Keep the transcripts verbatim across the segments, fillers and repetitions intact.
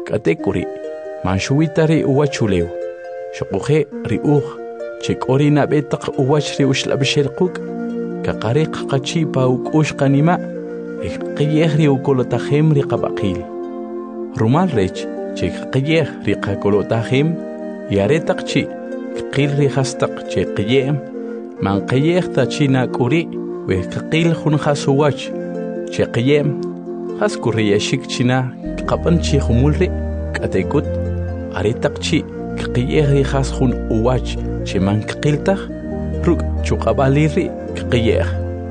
Katekuri, manshuitari uwachuleu. Shokuhe riuj, chekori nabetak uwachri ushlabshelkuk. Kakariq kachipa ukush kanima, ekqiyehri ukolotahem riqabaqil. Rumal rech, chekqiyeh riqakolotahem, yaretakchi, qil rihastak chekqiyem, manqiyeh tachina kuri, wekqil hunhasuwach, chekqiyem, haskuriyashik china, qapanchi humulri, katekut, aretakchi, qiyeh has hun uwach, chimanqiltah, ruk chuqabaliri, qiyeh.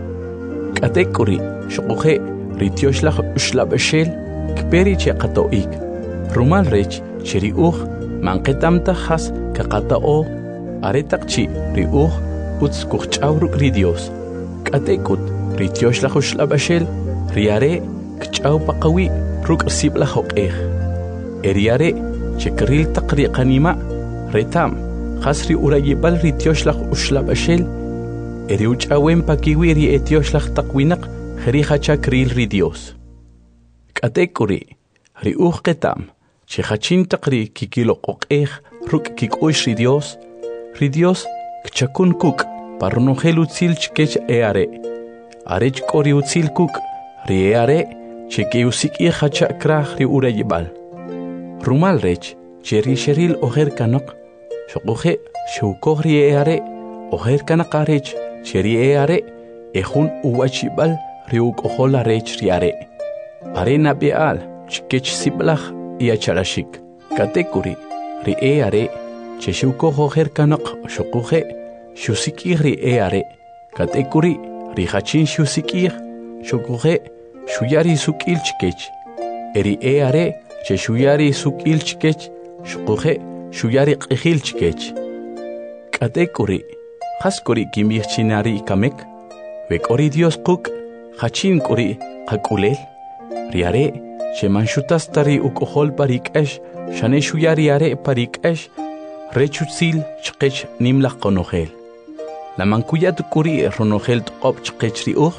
Katekuri, shokuhe, ritioshlah ushlabeshel, kperi chekatoik. Rumal rech, chiriuj, manqetamta has kakatao, aretakchi, riuj, uts kuchawruk ridios. Katekut, ritioshlah ushlabeshel, riare, kchaw paqawi, ruk sibla hoqeh. Eriare, chekril taqri qanima, retam, hasri urayibal ritioshlah ushlabeshel, eriuch awen pakiwiri etioshlah taqwinak, jerihacha kril ridios. Katekuri, riuj ketam, chehachin taqri kikilo qoqeh, ruk kikush ridios, ridios, kchakun kuk, parnogel utzil chkech eare, arech kori utzil kuk, rieare, cheke usik hacha krah ri urayibal. Rumal rech, cheri sheril oher kanok, shokuhe, shukor rieare, oher kanakarech, cheri eare, ehun uwachibal, riuk ohola rech riare. Arena beal, chkech siblach, iacharashik. Katekuri, rieare, cheshuko oher kanok, shokuhe, shusikir rieare. Katekuri, rihachin shusikir, shokuhe, shuyari sukil chkech. Eri eare, che shuyari sukil chkech, shukuhe, shuyari qihil chkech. Katekuri, haskuri kimir chinari kamek, vekori Dios kuk, hachin kuri, kakulel. Riare, che manshutas tari ukohol parik esh, shane shuyari are parik esh, rechutzil chkech nimlach konohel. La mankuyat kuri ronogel tqop chkech riuj,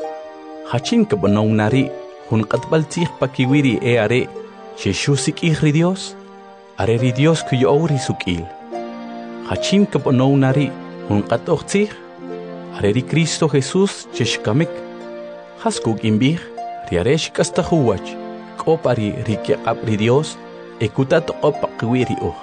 hachin kabonaunari, hun qatbaltih pakiwiri e are, che shusik ihri Dios, are ri Dios kuyouri sukil. Hachin kabonaunari, hun qatochtih, are ri Cristo Jesus che shkamek, haskuk imbih, riare shkastahuwach, kopari rikiaqab ri Dios, ekutat qopakiwiri uj.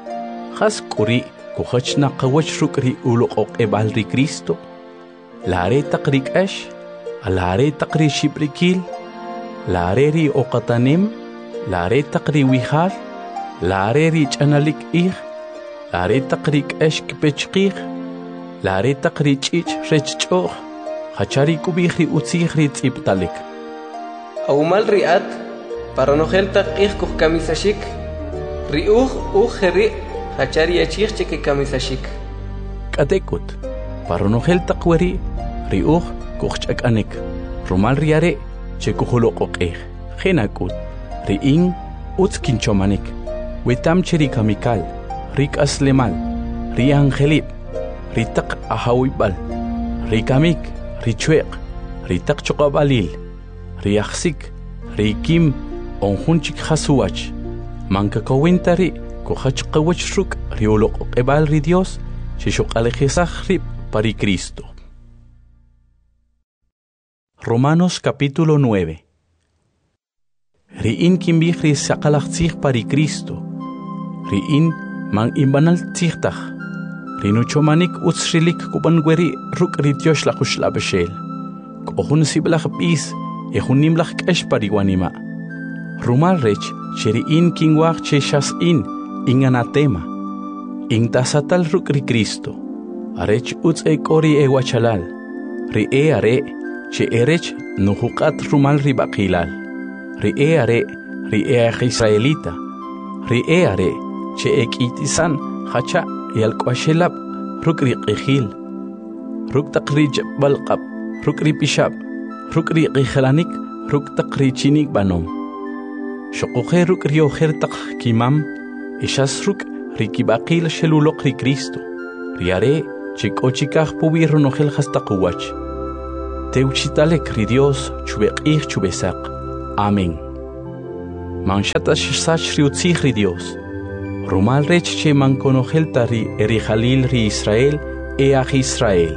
Haskuri kuhachna qawach rukri uloqoq ebal ri Cristo, laare taqrik ash, alaare taqri shibrikil, laare ri oqatanim, laare taqri wihal, laare ri chanalik ih, laare taqrik ash kpechqih, laare taqri chich rechchoh, hachari kubihri utzihri tziptalik. Aumal riat, para nogel taqih kuh kamisashik, riuj uj heri, hachari achih cheke kamisashik. Katekut, para nogel taqweri, riuj kuchak anek, rumal riare, chekuholoqoqeh, genakut, riin, utzkinchomanek, wetam cheri kamikal, rik aslemal, ri angelip, ritak ahawibal, rikamik, richueq, ritak chokabalil, riaxsik, rikim, onjunchik hasuach, mankakawintari, kuhachqawach ruk, rioloqoqebal ri Dios, cheshokalejesaj rip pari Cristo. Romanos capítulo nueve. Riin kimbihri sakalachtzih pari Cristo. Riin man imbanal tzihtach. Rinuchomanik utsrilik kubangueri ruk ritiosh lachushlabeshel. Kohun siblach bis, ehunim lach kesh pariwanima. Rumal rech, cheriin kingwach cheshas in, inganatema. Intasatal ruk ri Cristo. Arech utz ekori ewachalal. Ri e are, che erech nuhukat rumal ribakilal. Ri e are, ri e israelita. Ri e are, che ekitisan hacha yalkwashelab ruk ri qihil. Ruk taqri balqab, ruk ri pishab, ruk ri qihlanik, ruk taqri chinik banom. Shokuhe ruk ri oher taq kimam, ishas ruk ri kibakil shelulok ri Cristo. Ri are, che kochikaj pubi runogel hastakuwach. Teuchitalek ri Dios chubeqih chubesak. Amén. manchata shsach ri utzich ri Dios. Rumal rech che man conojelta ri eri Jalil ri Israel e ach Israel.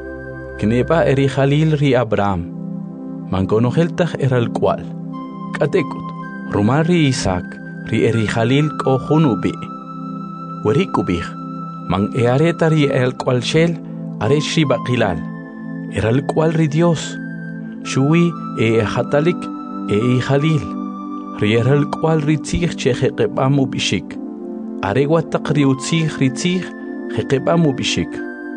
Kneba eri Jalil ri Abraham. Man conojelta era el cual. Katekut. Rumal ri Isaac ri eri Jalil ko hunubi. Werikubich. Man eareta ri el cual shel arech ri baqilal. Era el cual ri Dios. Shui e hatalik e Jalil. Ri era el cual ri tzich che jeqebamu bishik. Aregua taqri utzich ri tzich jeqebamu bishik.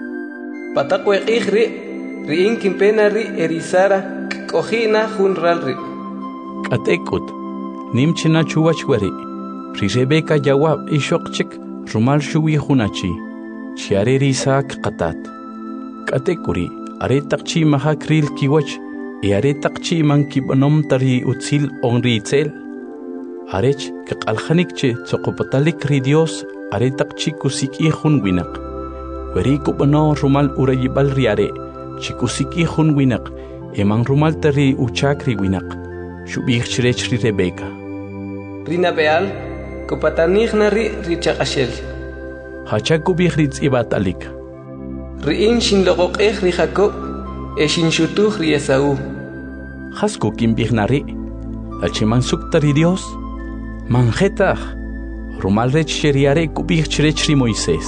Patakwe ri ri inkin pena ri erisara kohina hunral ri. Katekut. Nimchina chuwachwari. Ri Rebeka jawab ishokchik rumal shuwi hunachi. Chiare ri Isaac qatat. Katekuri. Are taqchi maha kril kiwach. E are taqchi man kibanom tari utzil onri itzel. Arech kaqalkhanik che tsoqopatalik ri Dios. Are taqchi kusiki hun winak. Weri kubano rumal urayibal ri are. Chikusiki hun winak. Eman rumal tari uchak ri winak. Shubich chirech ri Rebeka. Rina beal. Kupatanich na ri ri chakashel. Hachakubich ri tz'ibatalik. Riin shin logok ech ri Jacob. E shin shutuch ri Esau. Hasku kimbich na ri. Achiman sukta ri Dios. Manjetach. Rumal rech sheriare kubich chirech ri Moisés.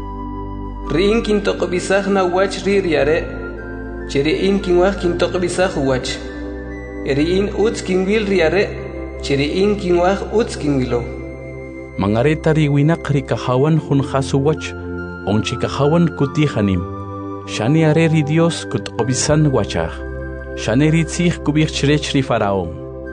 Riin kin toqobisach na wach ri riare. Cheriin kin wach kin toqobisach wach. Eriin utz kin wil riare. Cheriin kin wach utz kin wilo. Mangareta ri winak ri kahawan hun khasu wach. Onchi kahawan kutihanim. Shani are ri Dios kut obisan wachach. Shani ri tzich kubich chirech ri Faraón.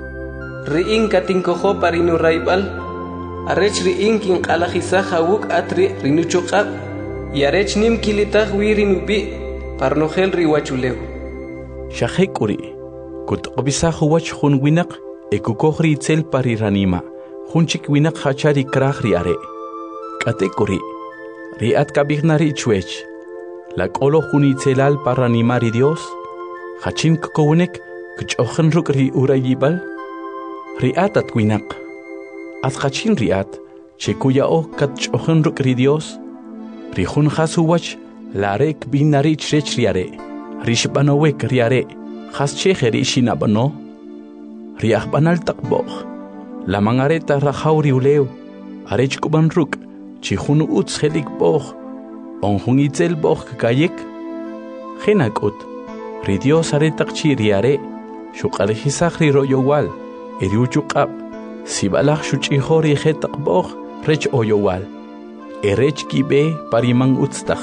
Riin katinkojo parinu raibal. Arech riin kin qalajisa hawuk atri rinuchuqab. Y arech nim kilitach wirinubi parnogel ri wachuleu. Shahekuri. Kut obisa huwach hun winak ekukoh ri itzel pari ranima. Hunchik winak hachari krach ri are. Katekuri. Riat kabignari chuech. La kolo huni itzelal paranimari Dios. Hachin kukonek kuchochen ruk ri urayibal. Riat at winak. At hachin riat. Chekuya o katchochen ruk ri Dios. Rihun hasuwach. Larek binari chech riare. Rishbanowek riare. Has cheche rishinabano. Riach banal takboch. La mangareta rajauri uleu. Arech kuban ruk. Chihun utz helik boch. Onjun itzel boch kayek. Genakut. Ri Dios aretak chi riare. Shukalejisach ri royowal. Eriuchukab. Sibalach shuchihori hetak boch. Rech oyowal. Erech kibe parimang utztach.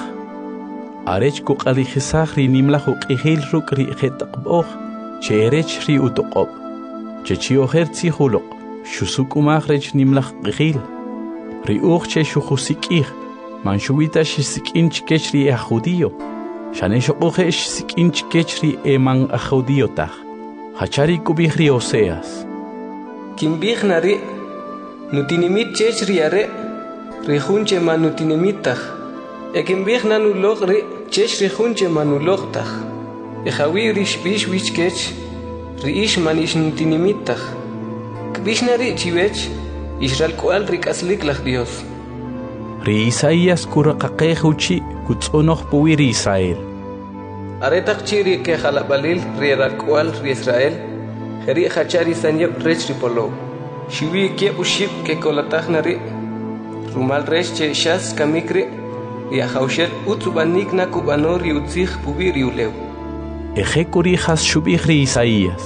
Arech kukalejisach ri nimlach ukihil ruk ri hetak boch. Che erech ri utokob. Che chioher tzihulok. Shusukumach rech nimlach gihil. Ri uch che shuhusikih. Man shuwita shisikinch kechri a judío. Shanesho uche shisikinch kechri e man a judío tach. Hachari kubihri Oseas. Kimbih nari. Nutinimit chechri are. Ri hunche man nutinimit tach. E kimbih nanu log ri chechri hunche manu log tach. E jawi rish bish wich kech. Ri ish man ish nutinimit tach. Kbish nari chivech. Israel kual rikaslik lach Dios. Ri Isaías kurakaqejuchi kutsonoch puwiri Israel. Aretak chiri ke jalabalil ri kual ri Israel. Heri hachari sanyep rech ripolo. Shiwi ke uship ke kolatach nari. Rumal rech che shas kamikri. Ri ahaushel utsubanik na kubano ri utzich puwiri uleu. Ejekuri has shubich ri Isaías.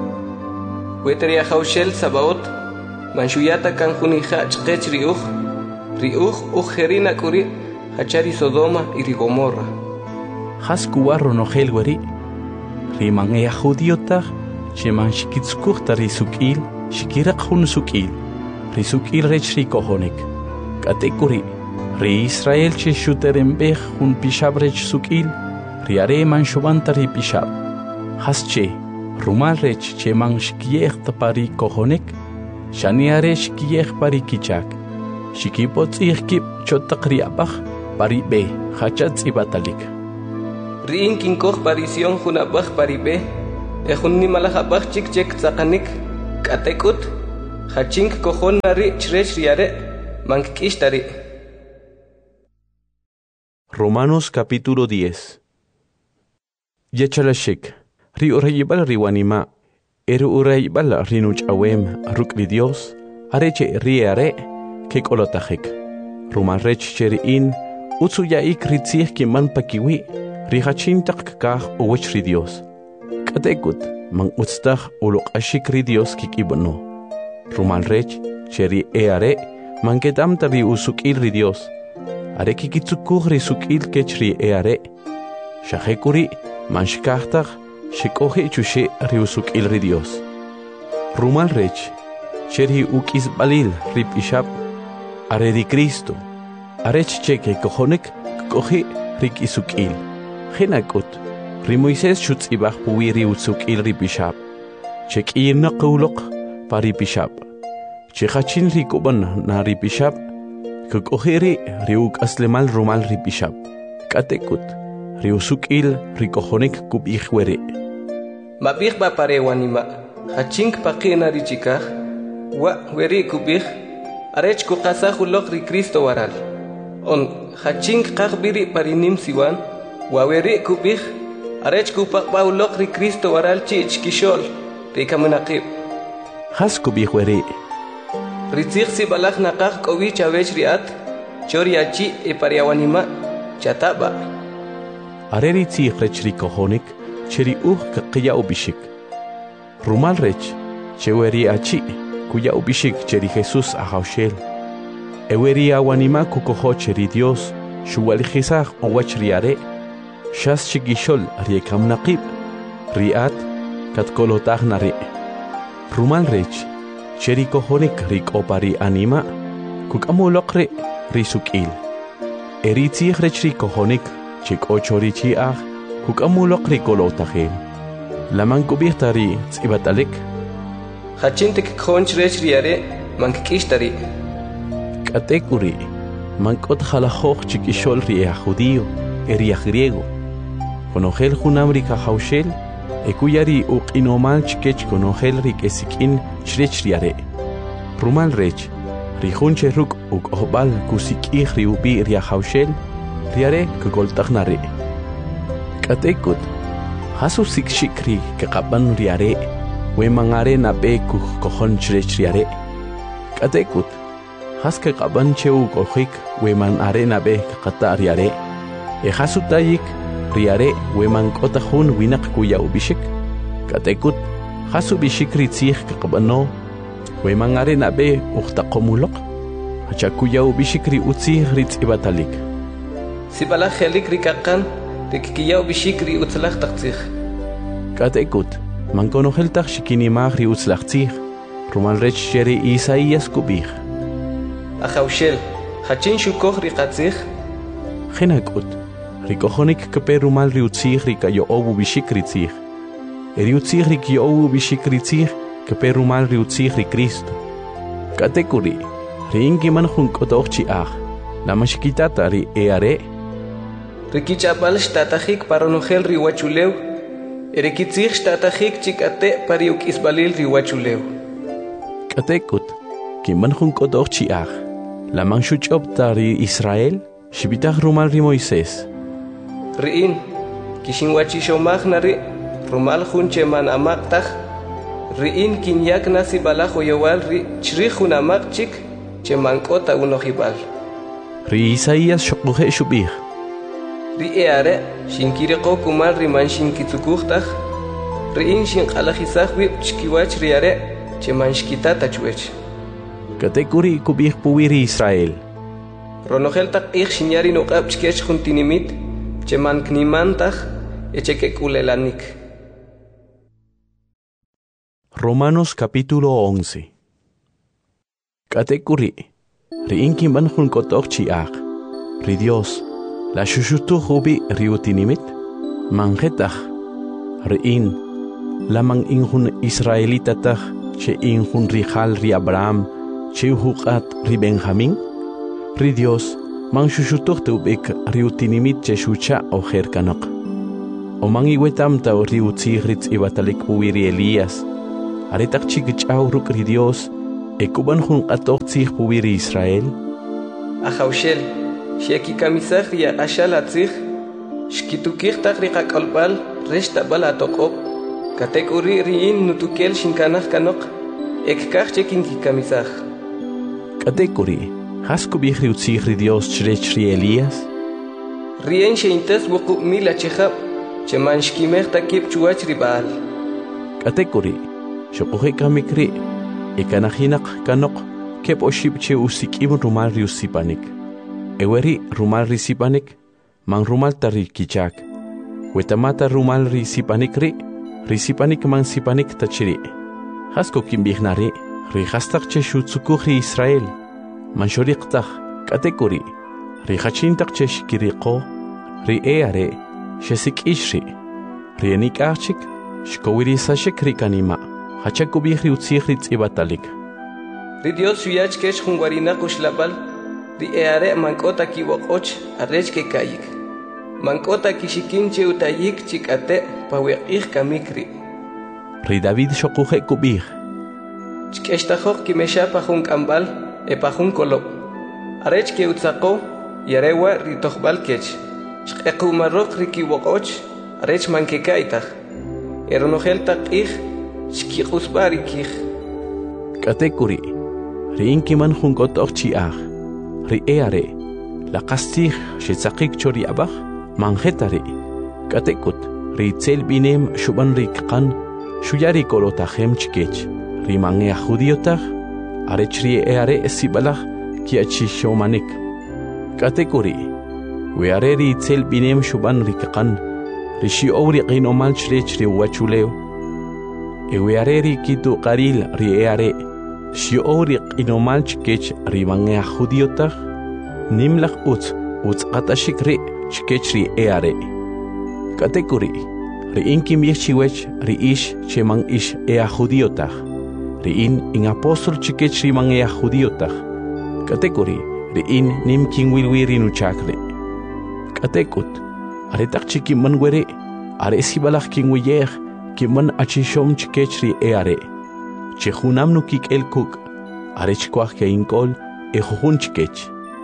Weteri ahaushel sabaot. Manshuyata kan junija chqech riuj. Riuj ujerina kuri. Hachari Sodoma y Gomorra. Has kuwarro nogel weri. Riman ea judiotach. Sheman shikitskuchta risukil. Shikirak hun sukil. Risukil rech rikohonek. Katekuri. Ri Israel che shuterembech hun pishab rech sukil. Riare man shubanta ri pishab. Has che. Rumal rech che man shkiech pari kohonek. Shani aresh kiyech pari kichak. Shikipot ihkip chotakri abach pari be hachat ibatalik. Riin kinkoch parision junabach pari be. Ejun nimalach abach chik chek tzakanik. Katekut. hachink kohon nari chrech riare mankishtari. Romanos capítulo diez. Yachalashik, ri urayibal riwanima, eru urayibal rinuch awem rukri Dios, areche riare, kek olotahik. Roman rech cheriin, utsu yaik ritzih kiman pakiwi, rihachin takkah uwech ri Dios. Katekut, mang utstah ulok ashik ri Dios kik ibano. Roman rech cheri eare, manketam tari usukil ri Dios. Are kikitsukuh ri sukil kechri eare. Shahekuri, manshkahtag, shikohe chushe ri usukil ri Dios. Roman rech, cheri ukis balil rip ishab. Are di Cristo. Arech cheke kohonek kohe rik isukil. Henakut. Ri Moises shutz ibach puwiri utsukil ri bishab. Chek irna qawlok pari bishab. Chekachin ri kuban na ri bishab. Kokoheri ri uk aslemal romal ri bishab. Katekut. Ri usukil ri kohonek kubich were. Mabich ba parewanima. Hachink pakina ri chikah. Wa weri kubich. Arech kukasa hulok ri Cristo waral. On hachink kakbiri parinim siwan. Waweri kubich. Arech kupak ba ulok ri Cristo waral chich kishol. Ri kamunakib. Has kubich weri. Ritzig si balak nakak kowi chawech riat. Chori achi e pariawanima. Chataba. Are ritzig rech ri kohonik. Cheri uh kakia ubishik. Rumal rech. Cheweri achi. Kuya ubishik cheri Jesus ahaushel. Eweri awanima kukoho cheri Dios. Shuwalijizah owach riare. Shas chigishol riekam naqib. Riat katkolotah nare. Rumal rech. Cheri kohonik rik opari anima. Kukamulokre risukil. Eritzih rech ri kohonik. Chik ochorichi ah. Kukamulokri kolotahel. Laman kubihtari tsibatalik. Hachintik khonch rech riare mankishtari. Katekuri mankot halahok chikishol ria judío eria griego. Konogel junamrika haushel ekuyari uk inomal chikech konogel rik esikin chrech riare. Rumal rech rihunche ruk uk ohbal kusikih riubi ria haushel riare kugoltagnare. Katekut hasu sikshikri kekaban riare. We mangare na be ku kohon chrech riare. Katekut. Haske kaban cheu kohik we man are na be kata riare. E hasutayik riare we man kota hun winak kuya ubishik. Katekut. Hasu bishik ritzih kakabano. We mangare na be ukta komulok. Hacha kuya ubishik ri utzih ritz ibatalik. Sibala helik rikakan rikiya ubishik ri utzlach taktzih. Katekut. Man konoheltach shikini magri utzlachtzih. Roman rech sheri Isaías kubich. Ahaushel, hachin shukoh rikatzih. Henakut. Rikohonik kepe rumal riutzih rikayo obu bishikritzih. Eriutzih rikyo obu bishikritzih kepe rumal riutzih ri Cristo. Katekuri. Ringi man junkotochi ah. La mashikitata ri eare. Rikichapal shtatahik paronogel riwachuleu. Erekitzih shtatahik chikate pariuk isbalil riwachuleu. Katekut. Kiman junkotochi ah. La manshuchopta ri Israel. Shibitah rumal ri Moises. Riin. Kishinwachishomag na ri. Rumal junche man amaktah. Riin kinyak nasi balajo yowal ri chrihun amakchik. Chemankota unohibal. Ri Isaías shokuhe shubih. Ri eare, shinkireko kumal riman shinkitsukuhtah. Riin shinkalajizah wip chkiwach riare, chemanshkitata chwech. Katekuri kubih puwiri Israel. Ronoheltak ich shinyari nokab chkech juntinimit, chemanknimantah, echekekulelanik. Romanos capítulo once. Katekuri. Riin kimban junkotok chiak. Ri Dios. La shushutu hubi riutinimit. Mangetach. Riin. Lamang injun Israelitatach. Che injun rijal ri Abraham. Che uhukat ri Benjamin. Ri Dios. Man shushutuch tubik riutinimit che shucha o jerkanok. O man iwetam tau riutzihritz ibatalik uwiri Elías. Aretak chikichaw ruk ri Dios. ekuban hun qatok tsih puwiri Israel Ajaushel sheki kamisaj ya ashala tsih shkitukih takri qakalbal reshta bala toqop katekuri riin nutukel shinkanaj kanok ekkaj chekinki kamisaj katekuri hasku bihri utsihri Dios chrechri Elías rien sheintas wuqu mila chehab cheman shkimej takip chuachri baal katekuri shoqoje kamikri ekanajinak kanok kep oshipche usikim rumal riusipanik eweri rumal risipanik man rumal tari kichak wetamata rumal risipanik ri risipanik man sipanik tachiri hasko kimbignari ri hastak che shutsukuhi Israel man shoriqtaq katekuri ri hachintak che shkiriqo ri eare shesikishri ri enikachik shkowiri sashik ri kanima hachakubihri utsihri tsibatalik ri Dios suyach kesh jungwarina kushlabal ri eare mankota kiwoqoch arech ke kayik mankota kishikinche utayik chikate pawiqih kamikri ri David shoquje kubih chkeshtajoq kimesha pajun kambal e pajun kolop arech ke utsaqo yarewa ri toqbal kech chqequmaroq ri kiwoqoch arech mankekaitaj eronojel taqih shkiqusbarikih katekuri ri inkiman junkot orchiaj ri eare la qastih shitsaqik chori abaj manjetari katekut ri tsel binem shuban ri qan shuyari kolotajem chkech ri mangea judiotaj arechri eare sibalaj kiachi shomanik katekuri weare ri tsel binem shuban ri qan ri shiori qinomal chrech ri wachuleo eweare ri kitu qaril ri eare shiori qinomal chkech ri mangea judiotaj nimlaj utz utz qatashik ri chkech ri eare katekuri ri inkim yechchiwech ri ish cheman ish ea judiotaj ri in in apostol chkech ri mangea judiotaj katekuri ri in nim kinwilwiri nuchakri katekut aretak chiki manwere are sibalaj kinwiyej kiman achishom chkech ri eare chejunam nukik el kuk arech kwaj ke inkol e jujun chkech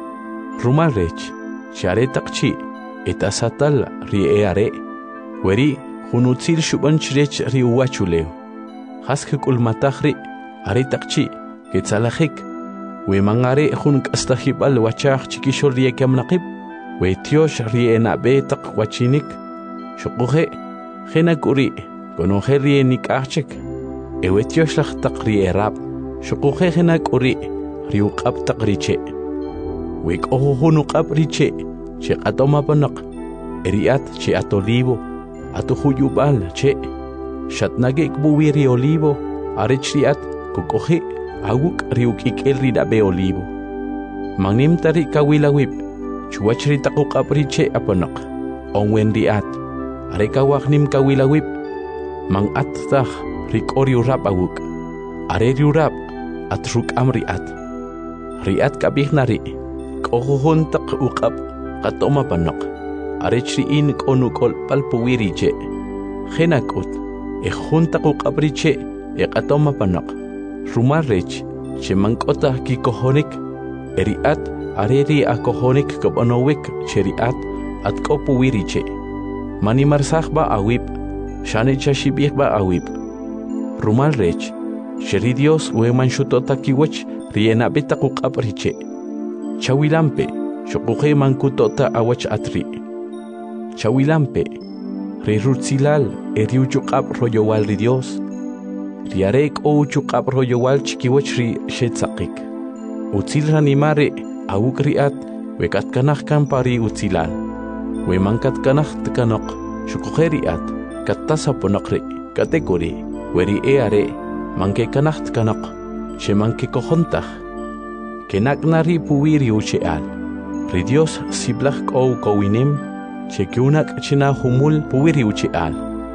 rumal rech charetak chi etasatal ri eare weri junutzil shuban chrech ri uachuleo haske kulmatahri aretak chi ketzalajik we mangare jun kastajibal wachaj chikishol ri ekamnaqib we tiosh ri enabe taq wachinik shuquje jenakuri konoje ri enikachik ewe tiosh laj taq ri erab shuquje jenakuri ri uqab taq riche we qohun uqab riche che qatoma panaq eriat che atolivo atuhuyubal che shatnage ikbuwiri olivo arechriat kukoje awuk ri ukikel ri dabe olivo mangnim tari kawilawib chuachri taquqab riche apanaq onwen riat arekawaq nim kawilawib mang at taj rikori urab awuk are riurab atruk amriat riat kabignari qohon taq uqab qatoma panaq arechri in konukol palpuwiriche jenakut e junta uqabriche e qatoma panaq rumarech chemankota kikohonik eriat areri akohonik kobanowik cheriat at kopuwiriche manimarsaj ba awib shane chashibih ba awib rumarech sheri Dios weman shutota kiwech riena beta uqabriche chawilampe shuquje mankutota awach atri chawilampe rirutsilal eriuchuqab royowal ri Dios riarek o chuqab royowal chikiwach ri shetsaqik utzil ranimare awukriat wekat kanaj kampari utzilal we mankat kanaj tkanaq shuqujeriat kattasa ponaqri kategori weri eare manke kanaj tkanaq shemanke kojontaj kenaknari puwiri ucheal ri Dios siblaj qou kowinem chekiunak china humul puwiri ucheal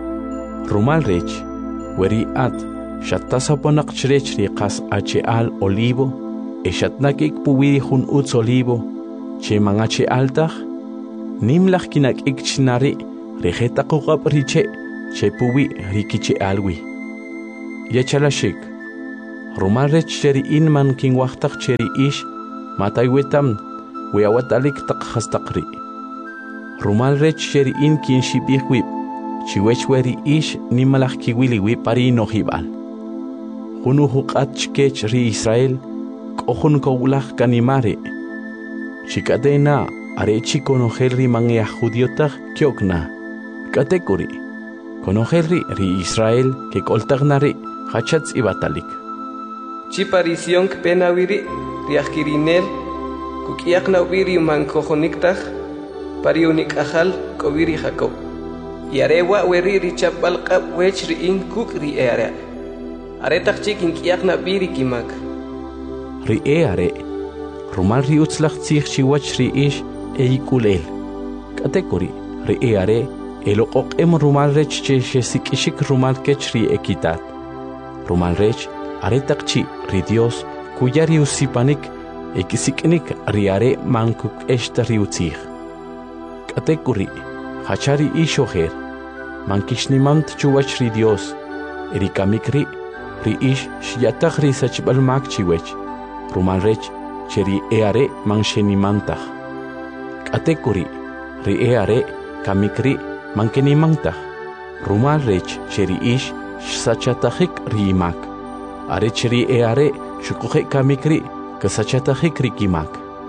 rumal rech weri at shattasa ponaq chrech ri qas acheal olivo e shatnakik puwiri hun utz olivo che mangache altaj nimlaj kinak ikchinari rejeta qoqab riche che puwi rikiche alwi yachalashik Rumal rech cheri in man king wachtak cheri ish matay wetam weawatalik tak hastakri. Rumal rech cheri in kin shibik wip chiwech weri ish ni malak kiwili wip pari no hibal. Hunu hukat chkech ri Israel kohun kowlach kanimare. Chikadena are chikonogel ri mangya judiotak kyokna. Katekuri konogel ri ri Israel ke koltagnari hachats ibatalik. Chiparición penawiri riakirinel kukiak nawiri mankojoniktaj pariunik ajal kowiri Jacob yarewa weri richapal qab wech riin kuk ri eare aretak chikin kiak nawiri kimak ri eare rumal ri utzlach tsich chiwach ri ish eikulel katekuri ri eare eloqoq em rumal rech che sikishik rumal kech ri ekitat rumal rech aretakchi ri Dios cuya riusipanik ekisiknik riare mankuk esta riutzig. Katekuri hachari ishoher mankishnimant chuwach ri Dios erikamikri ri ish shiatag ri sachbal makchiwech rumal rech cheri eare manshenimantag. Katekuri ri eare kamikri mankenimantag rumal rech cheri ish sachatagik rimak. Are cheri eare shukuhe kamikri kasachatahik rikimak.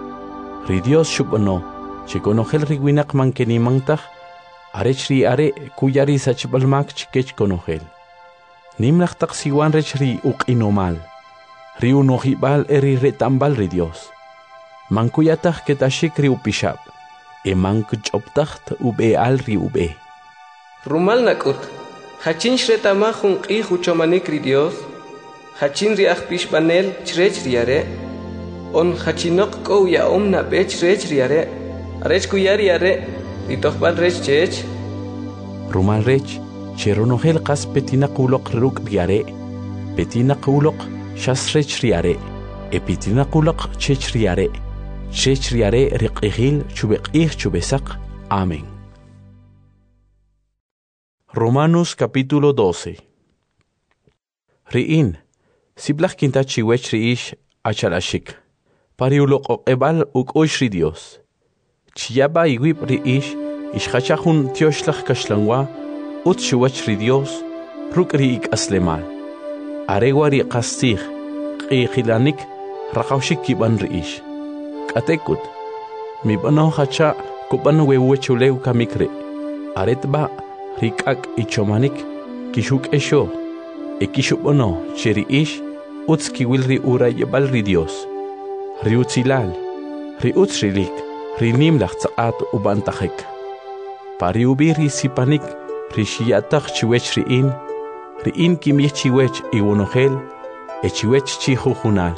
Ri Dios shubano chikonogel riwinak mankenimantag are chri are kuyari sachbalmak chikech konogel. Nimlach taksiwan rech ri uqinomal. Ri unohibal eri retambal ri Dios. Mankuyatag ketashik ri upishab. E mankuchoptacht ube al ri ube. Rumal nakut. Hachin shretamahun qi huchomanik ri Dios. Hachin riach pishpanel chrech riare on hachinok ko ya omna bech rech riare arech kuyari are ritohbal rech chech rumal rech cheronogel qas petina qulok ruk riare petina qulok shas rech riare epitina qulok chech riare chech riare riqihil chubeqih chubesaq. Amén. Romanos capítulo doce. Riin Siblach kinta chiwech riish achalashik. Pariulok ebal uk oishri Dios. Chiyaba iwib riish ishachahun tioshlach kashlangwa ut chiwech ri Dios ruk riik aslemal. Aregwa ri qastig qiqilanik raqawshik kiban riish. Katekut mibano hacha kuban wewechuleu kamikre. Aretba rikak ichomanik kishuk esho. Ekishubono cheri ish utski wil ri ura yebal ri Dios. Ri utzilal, ri utzrilik, ri nimlach tzaat ubantachek. Pari ubi ri sipanik, ri shiyatach chiwech ri in, ri in kimich chiwech iwonogel, e chiwech chihuhunal.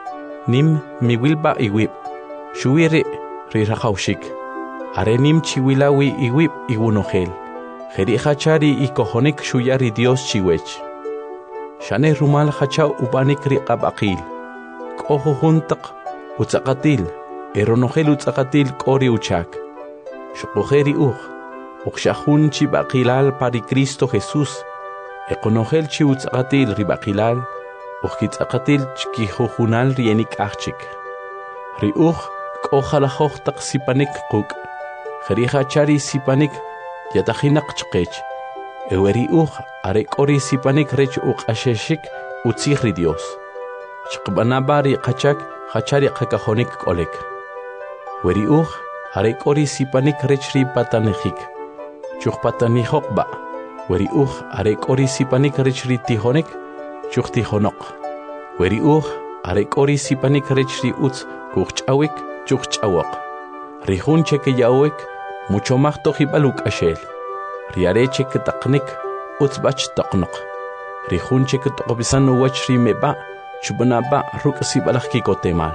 Nim mi wilba iwib, shuiri ri rachaushik. Are nim chiwilawi iwib iwonogel. Jeri hachari ikohonik shuyari Dios chiwech. Shane rumal hachau ubanik riqab aqil. Koho huntaq utzaqatil. Eronogel utzaqatil kori uchak. Shukuheri uj. Uxahun chibaqilal pari Cristo Jesús. Ekonogel chi utzaqatil ribaqilal. Uxkitzaqatil chkihuhunal rienik achik. Ri uj kohalahohtaq sipanik quk. Jeri hachari sipanik yatahinak chqech. Eweri uj are kori sipanik rech uq asheshik utzihri Dios. Chqbanabari qachak hachari qakahonik kolek. Weri uj are kori sipanik rech ri patanejik. Chuqpatanihok ba. Weri uj are kori sipanik rech ri tihonik chuqtihonok. Weri uj are kori sipanik rech ri utz kuchawik chuqchawok. Rihun cheke yawek mucho más tojibaluk ashel. Riareche que taqnik utzbach taqnaq. Rihunche que toqbisan uwach ri meba chubanaba ruk sibalach kikotemal.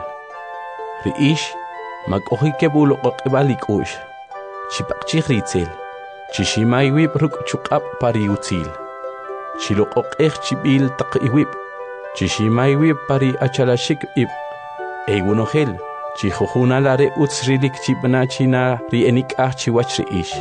Riish makohi ke bulo qibalik ush. Chipaqchi ritzel. Chishimai wib ruk chuqab pari utzil. Chiloqoqeh chibil taqiwib. Chishimai wib pari achalashik ib. Egunogel chihuhuna lare utzrilik chibana china ri enik ah chiwach riish.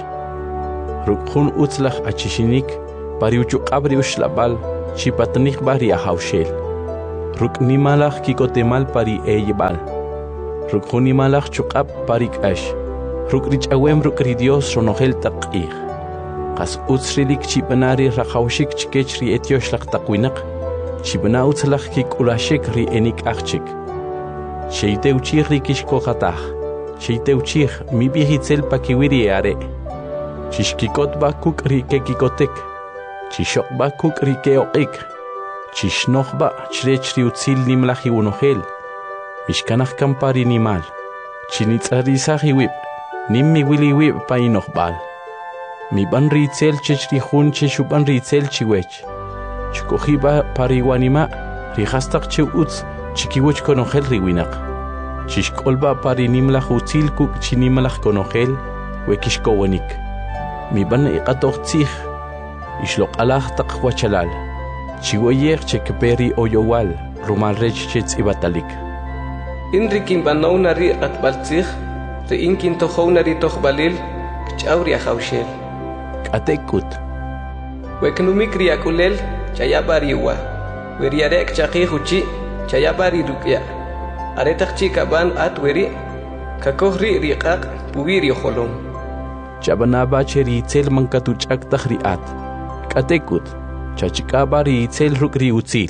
Rukhun utzlach achishinik pariuchu qabri ushlabal chipatnik bari ahawshel. ruk nimalach kikotemal pari eyebal, ruk hunimalach chukap parik ash, ruk rich awem ruk ri Dios ronohel taqih, kas utsrilik chipanari rakaushik chikechri etioshlak takwinak, chibana utslach kik ulashik ri enik achik. Sheite uchich ri kishkohatach, sheite uchich mi bihitzel pakiwiri are, chishkikot bakuk ri kekikotek, chishok bakuk ri keokik, Chishnochba chrechri utzil nimlahi unohel, mishkanach kampari nimal, chinitzarisahi wip, nimmi wili wip painochbal. Mi ban ritzel chechri hun cheshuban ritzel chiwech. Chukohiba pariwanima, rihastak che utz, chikiwech konohel riwinak. Chishkolba pari nimlach utzil kuk chinimalach konohel, wekishkowanik. Mi ban iqatoch tzich, ishlok alach tak wachalal. Chigoyer chekperi oyowal, rumal rech chets ibatalik. Inrikin banaunari at baltzich, re inkin tohounari tohbalil, kchauri ahaushel. Katekut. Weknumikri akulel, chayabariwa. Weriarek chakihuchi, chayabari rukya. Aretachchi kaban at weri, kakohri riqaq, pubiri holom. Chabanaba cheri tel mankatuchak tahriat. Katekut. Chachikabari itzel rukri utzil.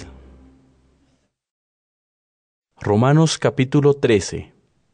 Romanos capítulo trece.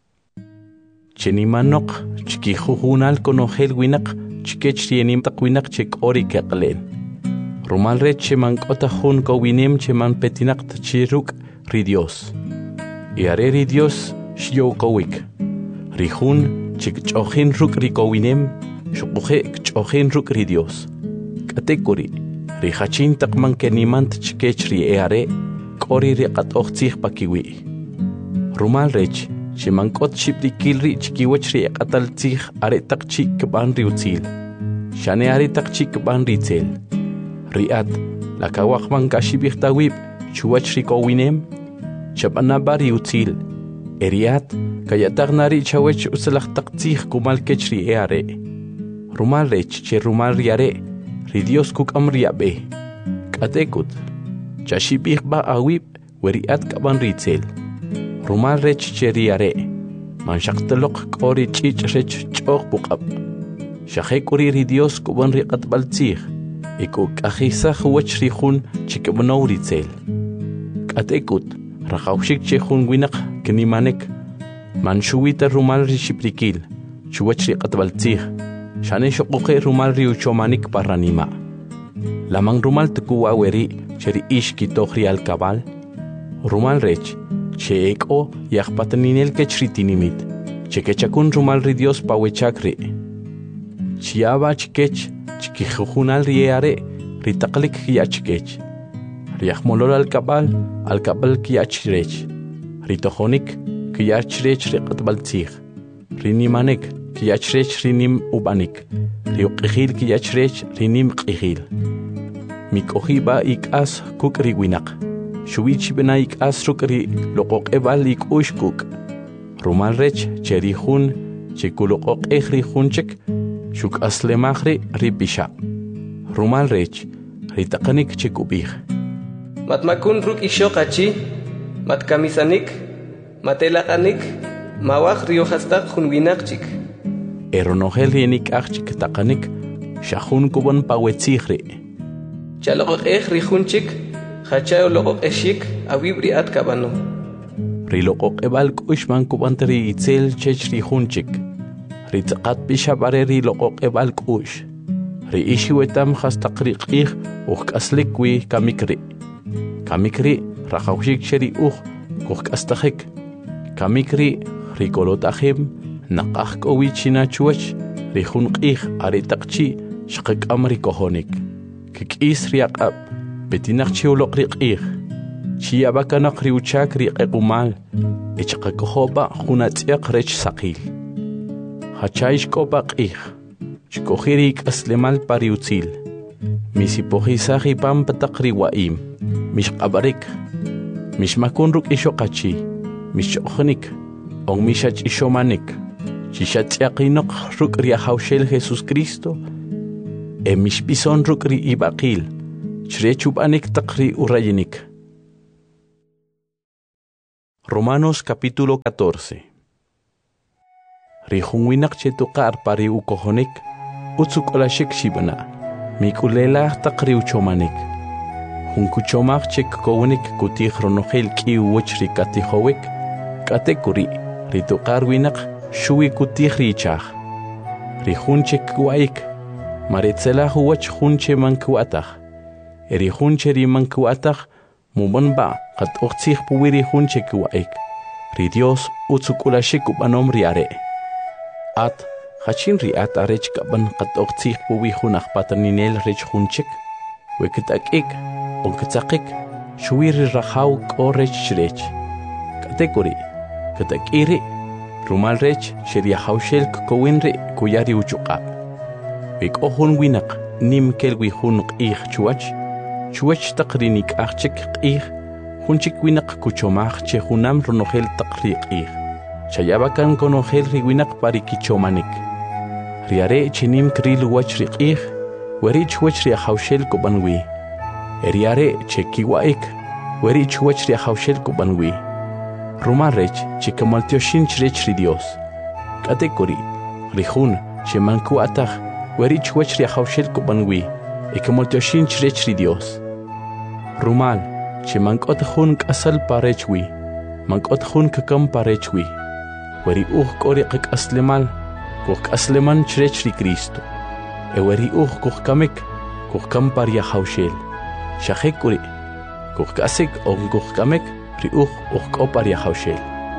Chenimanok chikijujunal konohel winak chikechrienim takwinak chek ori keklen. Romal re chemankota hun kowinem cheman petinak chiruk ri Dios. Iare ri Dios shyo kowik. Rihun chik chochin ruk ri kowinem shukuhe chochin ruk ri Dios. Katekuri. Rihachin takman kenimant chikechri eare, kori riqat ochtzich pakiwi. Rumal rech, chimankot chiprikilri chikiwechri eqatal tzich aretak chik ban riutzil. Shane aretak chik ban ritzel. Riat, lakawakman kashibirtawib, chuwachri kowinem, chabanaba riutzil. Eriat, kayatagnari chawech usalachtak tzich kumal kechri eare. Rumal rech, che rumal riare, Ri Dios kuk amriabe. Katekut. Chashibih ba awib weriat kaban ritzel. Rumal rech cheriare. Manshaktelok kori chich rech chok bukab. Shahekuri ri Dios kuban riqat baltzih. Iku kahisa huwach rihun chikabanaw ritzel. Katekut. Rakaushik chehun winak kenimanek. Manshuwita rumal rishiprikil. Chuwach riqat baltzih. Shane shokuke rumal riuchomanik paranima. Lamang rumal tukuwa weri cheri ishki tohri al kabal. Rumal rech, che eko yakpataninel kechritinimit. Chekechakun rumal ri Dios pawechakri. Chiaba chikech, chikijujunal rieare, ritaklik kiachkech. Riachmolol al kabal, al kabal kiachrech. Ritohonik kiachrech riqatbaltzich. Rinimanek. Kiyachrech rinim ubanik, riuqihil kiyachrech rinim qihil. Mikohiba ikas kuk riwinak, shuichibena ikas rukri loqoq ebal ikush kuk. Rumal rech cherihun chikuloqoq ehrihun chek, shuk aslemahri ripisha. Rumal rech ritaqanik chikubih. Matmakun ruk ishoqachi, matkamisanik, matelaqanik, mawaq riohastak hunwinak chik. Eronohel yenik achik takanik, shahun kubon pawetzihri. Chaloq ehri hunchik, hachayo loq eshik, awibri at kabano. Riloq ebal kushman kubantri itzel chechri hunchik. Ritaqat bishabareri loq ebal kush. Ri ishiwetam hastakri qih, uk aslikwi kamikri. Kamikri, rahaushik sheri uh, kuk astahik. Kamikri, rikolotahim, Nakah kowi china chuach, rihun qih aritaqchi, shaqak amri kohonik. Kikis riaqab, betinak chiulok riqih. Chiabakanak riuchak riqequmal, echaqakohoba hunatiaq rech saqil. Hachaish koba qih, chikohirik aslemal pariutzil. Misipohisahi pampatak riwaim, mishqabarik, mishmakunruk ishoqachi, mishoqnik, on mishach ishomanik. Chichatziaqinok rukri ahaushel Jesus Cristo, emishpison rukri ibaqil, chrechubanik takri urayinik. Romanos capítulo catorce. Rihunwinak chetukar pari ukohonik, utsuk shibana, mikulela takri uchomanik. Hunkuchomak chek kowenik kutih ronogel ki uwchri katihowik, katekuri, ritukar winak, shui kutih richach. Rihunchek kuaik, maritzela huwach hunche mankuatach. Erihunche rimankuatach, mubanba, kat ochtich puwiri hunche kuaik. Ri Dios utsukulashik ubanom riare. At, hachin riat arech kaban kat ochtich puwi hunach pataninel rech hunchek, wekitakik, onkitakik, shuiri rahaw ko rech shrech. Katekuri, katakiri, rumal rech, sheria haushel kowinri kuyari uchukap. Wik ohun winak, nim kelwi hunuk ich chuach, chuach takrinik achik ich, hunchik winak kuchomach che hunam ronogel takrik ich. Chayabakan konogel riwinak parikichomanik. Riare chinim kril wach rik ich, werich wach ria haushel kubanwi. Eriare chekiwaik, werich wach ria haushel kubanwi. Rumarech chikamaltioshin chrech ri Dios. Katekuri, rihun, chemanku atach, werich wach ria haushel kubanwi, ekamaltioshin chrech ri Dios. Rumal, chemankot hun kasal parechwi, mankot hun kakam parechwi. Weri uh kori kak aslemal, kuk asleman chrech ri Cristo. E weri uh kuk kamek, kuk kam paria haushel. Shahekuri, kuk kasik on kuk kamek, ri uh uh koparia haushel.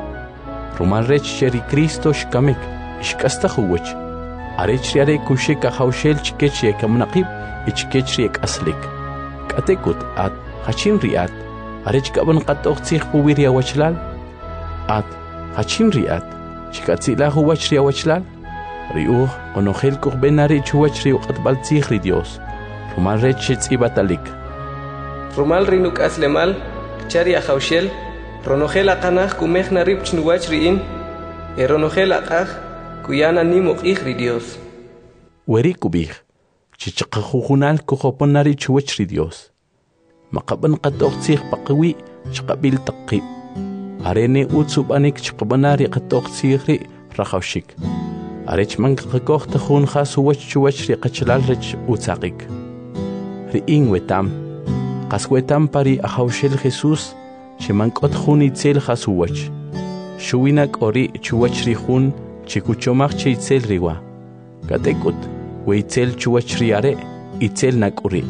Rumal rech sheri Cristo shkamek, shkasta huwach. Arech riare kusheka haushel chkech ye kamnaqib, ichkech riek aslik. Katekut at, hachin riat, arech kaban qatoq tsich puwiria wachlal. At, hachin riat, chikatzila huwach ria wachlal. Riuh, onogel kuk benari chuwach riu qatbal tsich ri Dios. Rumal rech shetzibatalik. Rumal rinuk aslemal, chari haushel, ronogel aqanach kumech narib chnuwach riin, e ronogel aqach, kuyana nimuk ich ri Dios. Weri kubich, chichaqahujunal kujoponari chuwach ri Dios. Maqaban qatoq tsich paqwi, chqabil taqib. Arene utsubanik chqabanari qatoq tsichri rahawshik. Arech man qakoq tajun khas huwach chuwach ri qachlal rech utsaqik. Riin wetam, qaswetam pari ahawshel Jesus, shemankot jun itzel khas huwach. Shuwinak ori chuwach ri jun, chikuchomach che itzel riwa. Katekut, we itzel chuwach riare, itzel nak ori.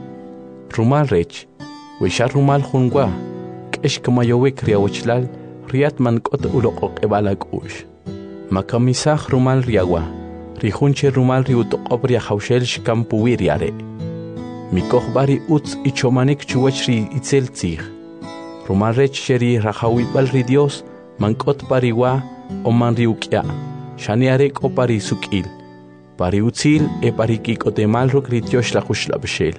Rumal rech, we shar rumal junwa, kesh kamayowek riawachlal, riat mankot uloqok ebalak ush. Makamisach rumal riawa, rihunche rumal riutoqob riahawshel shkampuwi riare. Mikoh bari utz ichomanik chuwach ri itzel tzich. Rumal rech sheri rahawibal ri Dios, mankot pariwa o man riukya, shaniarek o pari sukil. Pari utzil e pari kikotemal ruk rityosh la kushlabshel.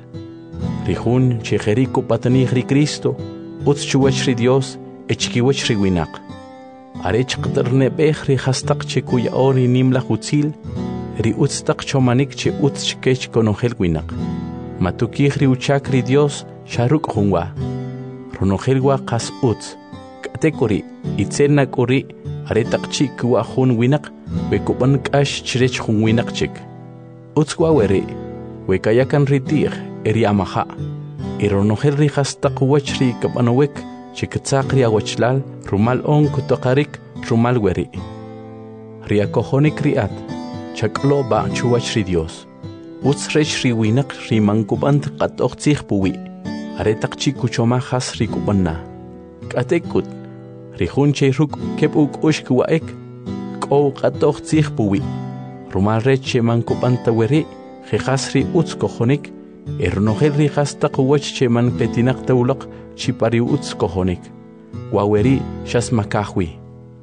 Rihun chejeriko patanich ri Cristo, utz chuwach ri Dios, e chkiwach ri winak. Arech qterne bech ri hastak che kuya ori nimla utzil, ri utz tak chomanik che utz chkech konogel winak. Matukih ri uchak ri Dios, sharuk hunwa. Ronogelwa qas utz. Katekuri, itzel nakuri, aretak chik wa hun winak, wekuban kash chrech hun winak chik. Utz wa weri, wekayakan ritir, eri amaha. Ironogel ri hastak wach ri kabanowek, chikatsak ri awachlal, rumal on kutokarik, rumal weri. Riakohonik riat, chaklo ba chuwach ri Dios. Utz rech ri winak ri mankubant qatok tsich puwi. Aretak chikuchoma has ri kubanna. Katekut, ri hunche ruk kep uk ushk waek, ko qatok tsich puwi. Rumal rech mankubanta weri, jehas ri utz kohonik, ernogel ri hastak wach che man petinak taulak, chipari utz kohonik. Waweri shas makahwi.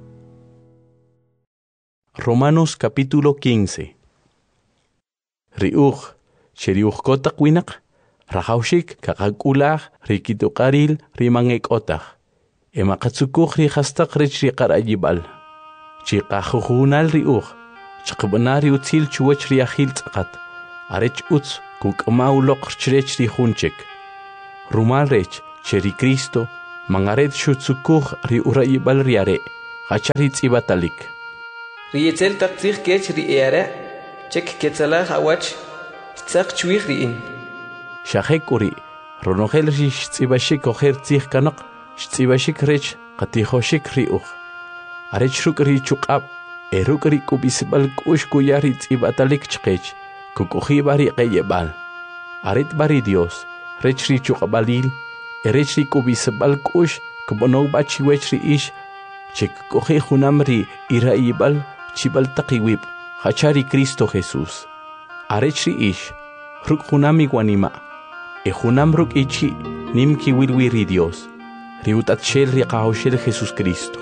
Romanos capítulo quince. Riuch, sheriuch kotak winak, rahawshik kakakulach rikitukaril rimangek otach. Emakatsukuch ri hastak rech ri qarayibal. Chikahujunal riuch, chakbanari utzil chuwach ri ahil tzakat. Arech utz kuk maulok chrech ri hunchek. Rumal rech, cheri Cristo, mangaret shutsukuj ri urayibal riare hacharit ibatalik Rietel taktir kech ri eara chek ketsalah awach tzak chwih riin Shahekuri ronogel ri tsibashik oher tzih kanak tsibashik rech qatihoshik riuj arech rukri chuqab erukri kubisbal kush kuyari tsibatalik chqech kukuji bari qeyebal arit bari Dios rech ri chuqabalil erech ri kubisbal kush kubonog bachi wech ri ish chek kuji junamri iraibal chibal taqiwib hachari Cristo Jesús arech ri ish ruk junami guanima e junam ruk ichi nimki wilwiri Dios riutat shel ri qahoshel Jesús Cristo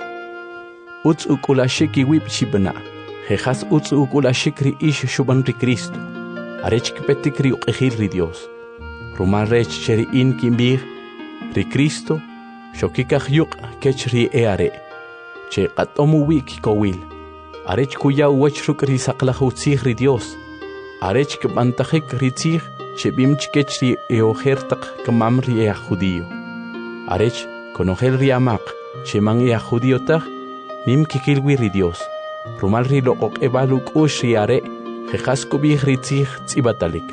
Uts ukulashik iwib chibna, jejas uts ukulashik ri ish shuban ri Cristo, arech kipetik ri uqejil ri Dios, rumal rech cheri in kimbir ri Cristo, shokikaj yuk kech ri eare, che qatomu wik kowil, arech kuya uwech ruk ri saqlaj utzij ri Dios, arech kibantajik ri tzij che bimch kech ri eojertaq kamam ri ea judío, arech konogel ri amaq che man ea judío taj, nim kikilwi ri Dios, rumal ri loqok ebaluk ush ri are, jejas kubih ri tzij tzibatalik.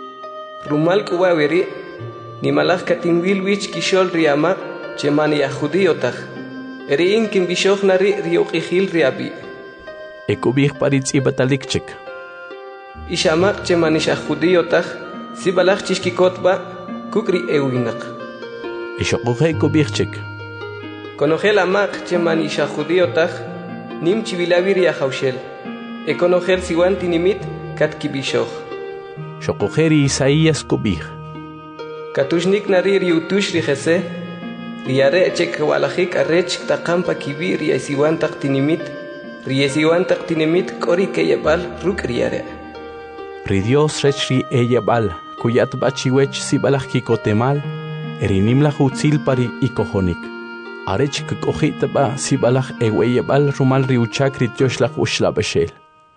Rumal kuwawiri, nimalaj katinwilwich kishol ri amaq, cheman ya judíotaj, eri in kimbishoj nari ri uqijil ri abi. E kubih pari tzibatalik chek. Ish amaq cheman isha judíotaj, sibalaj chishkikotba, kukri ewinaq. E shokuje kubih chek. Conogel amaq cheman isha judíotaj, nim chivilavir ya haushel. E conogel siwan tinimit kat kibishoj. Shokujeri Isaías kubih. Katushnik nari riutush ri jese, riare chek walajik arrech taqampa kibi ri siwan taq tinimit, ri siwan taq tinimit kori keyabal ruk riare. Ri Dios rech ri eyabal, kuyat bachiwech sibalaj kikotemal, erinimla utzil pari ikojonik. Arech kukojita ba sibalaj eweyebal rumal riuchak ri tioshlag ushla beshel.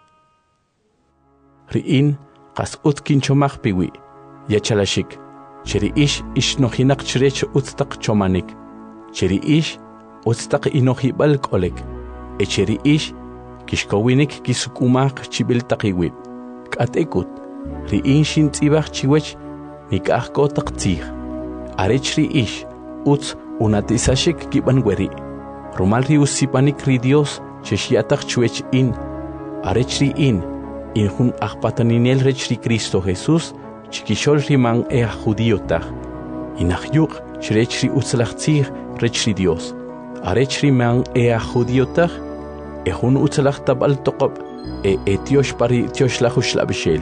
Riin qas ut kinchomaj piwi, yachalashik, cheri ish ish nojinak chrech utztaq chomanik, cheri ish utztaq inojibal kolek, e cheri ish kishkowinik kisukumaq chibil taqiwib, katekut, riin shin tzibaj chiwech nikaj kotaq tzij, arech ri ish utz unatisashik kiban weri, rumal ri usipanik ri Dios cheshiatak chuech in, arech ri in, in hun ajpataninel rech ri Cristo Jesús, chikishol ri man ea judíotag, inajyuk chrech ri utzlachtzig rech ri Dios, arech ri man ea judíotag, e hun utzlach tabal toqob, e etiosh pari tioshlahush labeshel.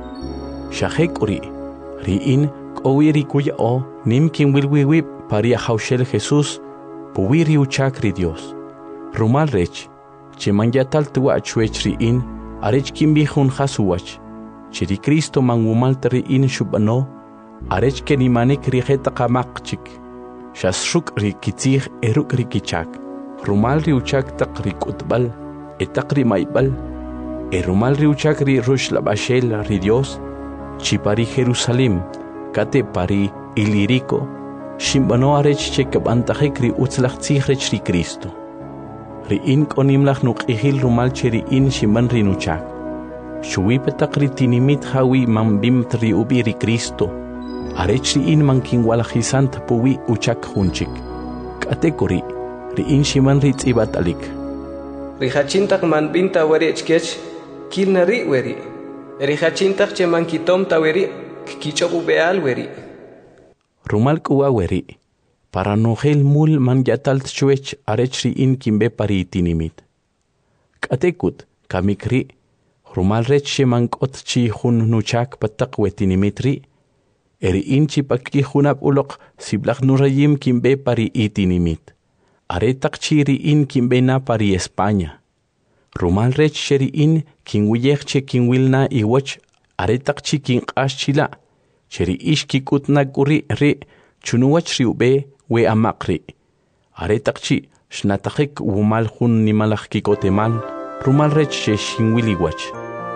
Shahek uri, ri in kowiri kuya o, nim kin wilwiwib, Paria haushel Jesús, puwiri uchak ri Dios. Rumal rech, cheman yatal tuwa chuech ri in, arech kimbi hun hasuwach. Chiri Cristo man wumal ri in shubano, arech kenimanik ri jeta kamak chik. Shasruk ri kitzig eruk ri kichak. Rumal ri uchak tak ri kutbal, etak ri maibal. E rumal ri uchak ri rush labashel ri Dios, chipari Jerusalem, kate pari ilirico, Shimbano arech chekab antajek ri utzlach tzig rech ri Cristo. Ri in konimlach nuk ihil rumal cheri in shimban ri nuchak. Shuwi petak ri tinimit hawi man bimt ri ubi ri Cristo. Arech ri in man kin walajisant puwi uchak hunchik. Katekuri, ri in shimban ri tzibatalik. Ri hachintak man binta weri echkech, kil na ri weri. Ri hachintak che man kitom ta weri, kichobu beal weri. Rumal kuwa weri, para nogel mul man yatal tchuech arech ri in kimbe pari tinimit. Katekut, kamikri, rumal rech sheman kot chi hun nuchak patak we tinimit ri, eri in chi pakki hunap ulok siblak nurayim kimbe pari itinimit. Aretak chi ri in kimbe na pari España. Rumal rech sheri in kinwiyech che kinwilna iwach, aretak chi kin chila, cheri ish kikut naguri ri chunuwach ri ube we amakri. Aretakchi shnatakik wumal hun nimalach kikotemal rumal rech she shinwiliwach.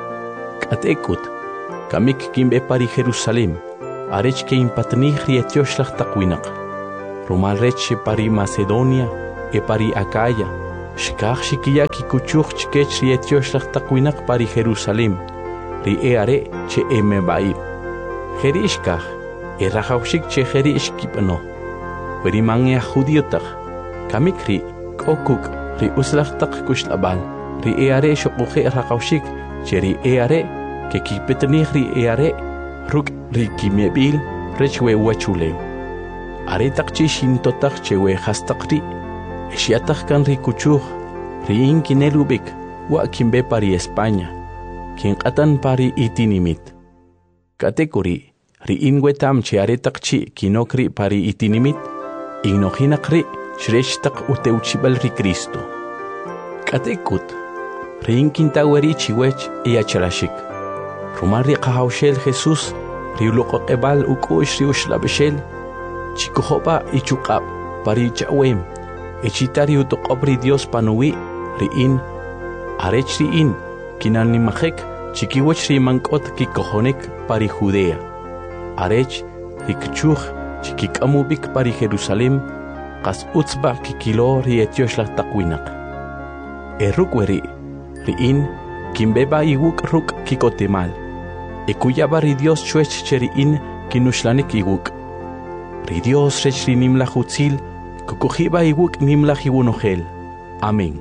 Katekut kamik kimbe pari Jerusalem arech ke impatnih ri etiosh lach takwinak. Rumal reche pari Macedonia e pari Acaya, shkach shikiya kikuchuch chkech ri etiosh takwinaq pari Jerusalem, ri eare che emebai. Jerishkach e rajawshik che jerishkipano. Veri mangia judiotach, kamikri, okuk, ri uslachtak kushlabal, ri eare shokuche rajawshik, che ri eare, ke kipetnich ri eare, ruk ri kimebil, rechwe wachuleu. Are takchi shintotak chewe hastakri, eshiatak kan ri kuchuch, ri inkinelubik, wa kimbe pari España, kin katan pari itinimit. Katekuri, ri inwetam che are takchi kinokri pari itinimit, ignohinakri shreshtak uteuchibal ri Cristo. Katekut, ri inkintaweri chiwech iacharashik. Rumari kahaushel Jesús, ri uloqebal ukush ri ushlabeshel, chikuhopa ichukap pari chawem, echitari utokobri Dios panuwi, ri in, arech ri in, kinanimajek, chikiwech ri mankot kikohonek pari Judea. Arech ri kchuch, chikikamubik pari Jerusalem, kas utzba kikilo ri etioshla takwinak. Erukweri, ri in, kimbeba iwuk ruk kikotemal, ekuyaba ri Dios chuech cheri in, kinushlanik iwuk. Ri Dios rech ri nimlach utzil, kukujiba iwuk nimlach iwunojel. Amén.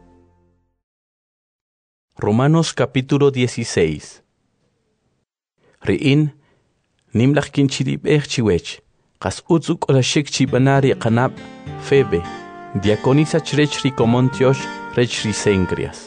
Romanos capítulo dieciséis. Riin, nimlach kinchirib ech chiwech, kas utzuk olashik chibanari kanab, Febe, diaconisa chrech ri komontiosh, rech ri sengrias.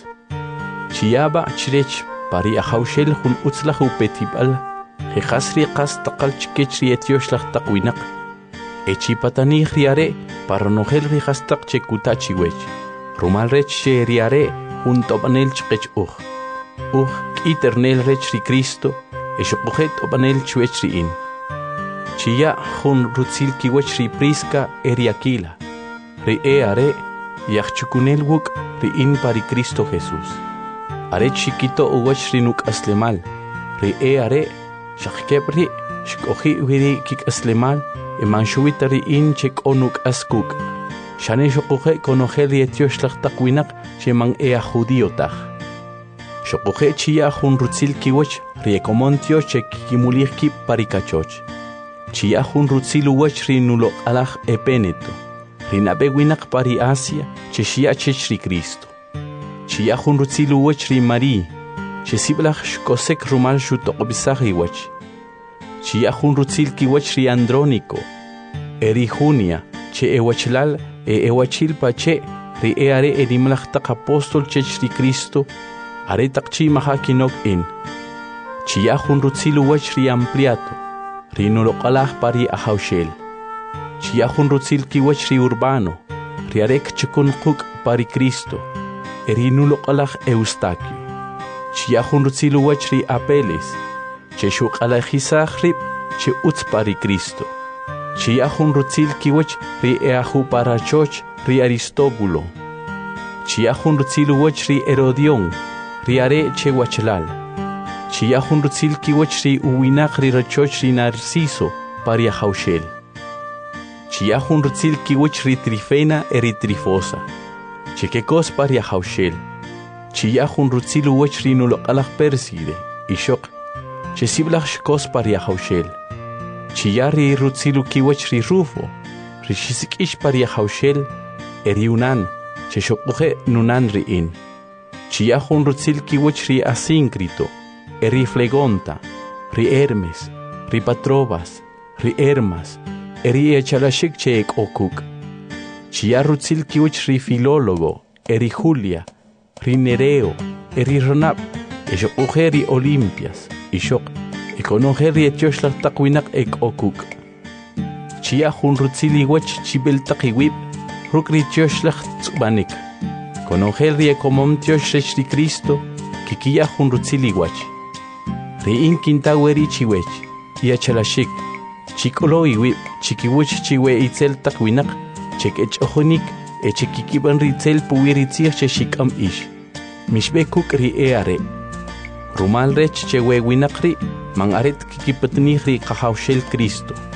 Chiaba chrech pari ahaushel hun utzlach upetibal, jechas ri kas takal chikech ri etioshlach takwinak, echipatani riare, paronogel ri hastak chekuta chiwech, rumal rech che riare, hun topanel chkech uch. Uch kiternel rech ri Cristo, eshokujet topanel chuech ri in. Chia hun rutzil kiwech ri Prisca eri Aquila, ri e are, yachchukunel wuk ri in pari Cristo Jesús. Are chiquito uwech ri nuk aslemal, ri e are, shachkepri, shkohi wiri kik aslemal, emanchuita ri in chek onuk askuk. Shane shokuje konogel ri etioshlag takwinak, cheman ea judiotach. Shokuje chia hun rutzil kiwech, ri ekomontio chek kimulir kip parikachoch. Chia hun rutzil uwech ri nulok alach epeneto, ri nabewinak pari Asia, che shia chech ri Cristo. Chia hun rutzil uwech ri Mari, che siblach shkosek rumal shutokobisach iwech. Chia hun rutzil kiwech ri Andrónico, eri Junia, che ewachlal e ewachil pache, ri eare enimlach tak apostol chech ri Cristo, are takchi maha kinok in. Chia hun rutzil uwech ri Ampliato, ri nolokalach pari ahaushel. Chia hun rutzil kiwech ri Urbano, ri arek chikun kuk pari Cristo, eri nolokalach Eustaquio. Chia hun rutzil uwech ri Apeles, che shukalachisach rib, che utz pari Cristo. Chia hun rutzil kiwech ri eahu parachoch ri Aristóbulo. Chia hun rutzil uwech ri Herodion, ri are che wachlal. Chia hun rutzil kiwech ri uwinak ri rachoch ri Narciso pari ahaushel. Chia hun rutzil kiwech ri Trifena eri Trifosa, che kekos pari ahaushel. Chia hun rutzil uwech ri nolokalach Perside, ishok, che siblach shkos pari ahaushel. Chia ri rutzilu kiwech ri Rufo, ri shisikish pari ahaushel, eri unan, che shokuje nunan ri in. Chia hun rutzil kiwech ri Asíncrito, eri Flegonta, ri Hermes, ri Patrobas, ri Hermas, eri echalashik che ek okuk. Chia rutzil kiwech ri Filólogo, eri Julia, ri Nereo, eri Ronab, eshokuje ri Olimpias, ishok, ekonoje ri etioshlag takwinak ek okuk. Chia hun rutzil iwech chibel takiwib, ruk ri etioshlag tzubanik. Konoje ri ekomomtiosh rech ri Cristo, kikia hun rutzil iwach. Ri inkintaweri chiwech, iachalashik, chikolo iwib, chikiwech chiwe itzel takwinak, chek ech ojonik, echekikiban ri itzel puwiritzir che shikam ish. Mishbekuk ri eare. Rumal rech che wewinakri, mang aret kikipatni ri kahaushel Cristo.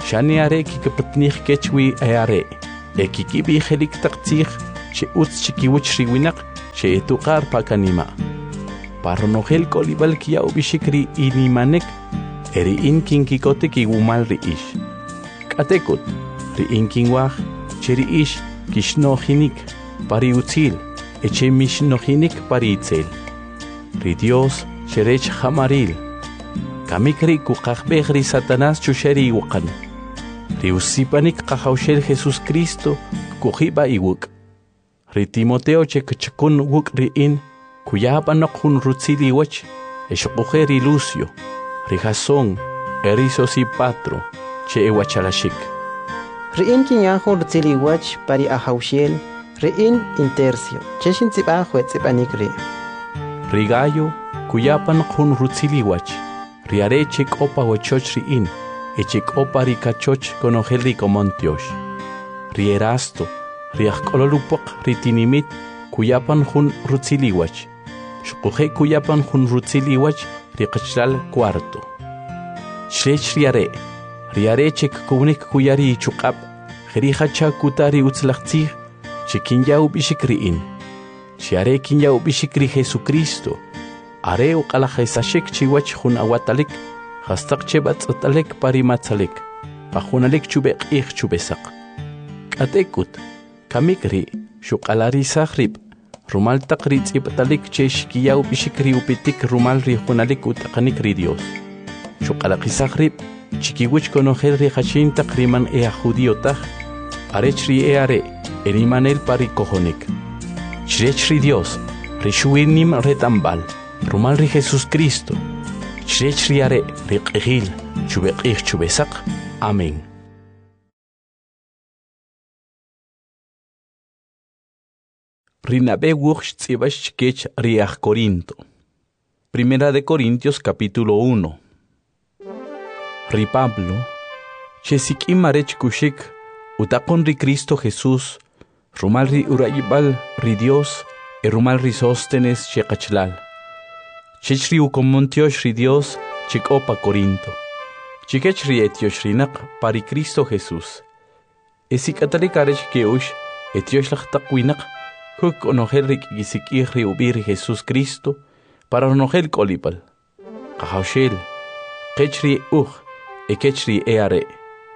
Shani are kikapatnih kechwi ayare. Ekikibi helik taktir, che uts chikiwich riwinak, che etukar pakanima. Parnohel kolibal kia ubishikri inimanek, eri in kinkikote kigumal riish. Katekut, ri in kingwach, che riish, kishnohinik, pari utzil, eche mishnohinik pari itzel. Ri Dios, cherech hamaril. Kamikri kukakbehri Satanás chusheri iwakan. Ri usipanik kahaushel Jesus Cristo, kuhiba iwuk. Ri Timoteo che kachakun wuk ri in, kuyapanok hun rutzili wach, eshokujeri Lucio, ri Jasón, erizo si patro, che ewachalashik. Riin kinyahun rutzili wach pari ahaushel, riin intercio, cheshin tzibah huetzipanik ri. Ri Gallo, kuyapanok hun rutzili wach, ri are chek opa wachoch ri in, echek opa ri kachoch konogel ri komontiosh. Ri Erasto, ri achkololupok ri tinimit, kuyapan hun rutzili wach. Shukuje kuyapan hun rutzili wach, ri kachlal cuarto. Shrech riare, riare chek kunik kuyari chukap, jerihacha kutari utzlachtzig, chekinyau bishikriin. Shiare kinyau bishikri Jesucristo, are uqalajesashek chiwach hun awatalik, hastak chebat atalek parimatzalek, pajunalek chubek ich chubesak. Katekut, kamikri, shukalari sahrib, rumal takrit ipatalik chesh kiyau bishikri upitik rumal ri hunalik utakanik ri Dios. Shukalaki sahrib, chikiwich konogel ri hachin takriman ea judío taj, arech ri eare, erimanel parikohonik. Shrech ri Dios, ri shuinim retambal, rumal ri Jesus Cristo, shrech ri are, ri qihil, chubek ich chubesak. Amén. Rinabe wuch tzibash kech riach Corinto. Primera de Corintios capítulo uno. Ri Pablo, chesik imarech kushik, utakon ri Cristo Jesús, rumal ri urayibal ri Dios, e rumal ri Sóstenes chekachlal. Chech ri ukomontiosh ri Dios, chek opa Corinto. Chikech ri etiosh rinak pari Cristo Jesús. Esik atalikarech keush, etiosh lach takwinak, huk onogel rik gisikih ri ubir Jesús Cristo, para onogel kolipal. Kahaushel, kechri uj, e kechri eare.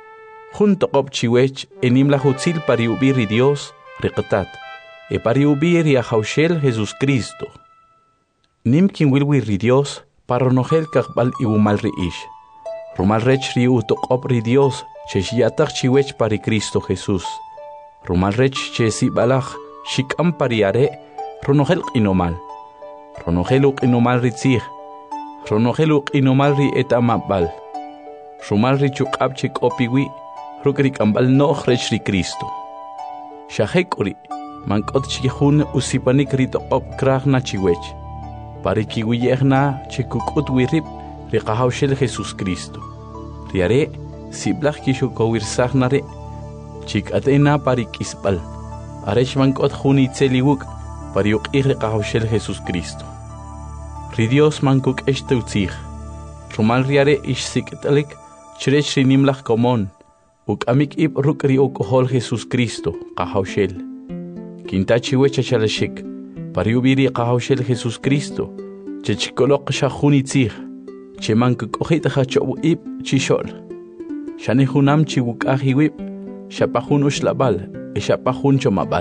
Junto op chiwech enim la hutzil pari ubir Dios, riqtat, e pari ubir y ahaushel Jesús Cristo. Nim kin wilwi ri Dios, para onogel kakbal iwumal ri ish. Rumal rech ri utok op ri Dios, cheshiatak chiwech pari Cristo Jesús. Rumal rech chesi balach, shikam pariare, ronogel inomal. Ronogeluk inomal ritzig. Ronogeluk inomal ri etamabal. Rumal ri chukab chik opiwi, rukrik ambal noch rech ri Cristo. Shahekuri, mankot chikihun usipanik rito op krahna chiwech. Parikiwiyehna chikukut wirip, ri kahaushel Jesus Cristo. Riare, siblach kishukowirsachnare, chik atena parikisbal. Arech mankot juni tseliwuk, pariuk iri kahaushel Jesus Cristo. Ri Dios mankuk eshteutzig. Rumal riare ish siketalik, chrech rinimlach komon, uk amik ib ruk ri okohol Jesus Cristo, kahaushel. Kintachi wechachalashik, pariubiri kahaushel Jesus Cristo, chechikolok shahuni tzig, che mankuk ohit hachobu ib chishol. Shani hunam chiwuk ahiwib, shapahun ushlabal, eshapahun chomabal.